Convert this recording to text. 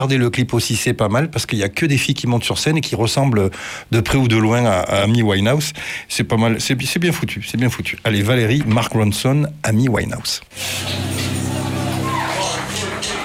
Regardez le clip aussi, c'est pas mal parce qu'il y a que des filles qui montent sur scène et qui ressemblent de près ou de loin à Amy Winehouse. C'est pas mal, c'est bien foutu, c'est bien foutu. Allez, Valérie, Mark Ronson, Amy Winehouse.